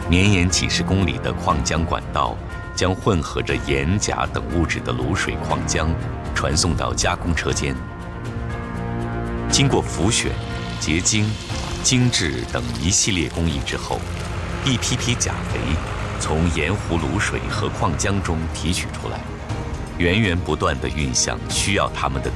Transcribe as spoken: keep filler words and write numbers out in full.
绵延几十公里的矿浆管道，将混合着盐、钾等物质的卤水矿浆传送到加工车间，经过浮选、结晶、精制等一系列工艺之后，一批批钾肥从盐湖卤水和矿浆中提取出来，源源不断地运向需要它们的